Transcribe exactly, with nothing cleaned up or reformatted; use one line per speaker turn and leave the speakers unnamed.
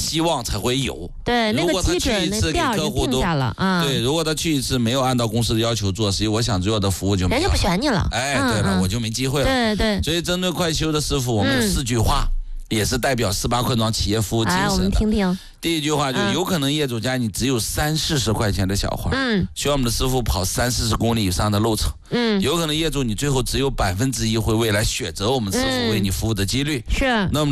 希望才会有。
对，那个基准那调就定下了啊。
对，如果他去一次没有按照公司的要求做，实际我想最后的服务就没有了，
人家不选你了。
哎，对了，我就没机会了。
对对。
所以针对快修的师傅，我们有四句话。也是代表四八困庄企业服务精神的。
哎，我们听听。
第一句话就有可能业主家你只有三四十块钱的小花，嗯，需要我们的师傅跑三四十公里以上的路程，嗯，有可能业主你最后只有百分之一会未来选择我们师傅为你服务的几率，
是。
那么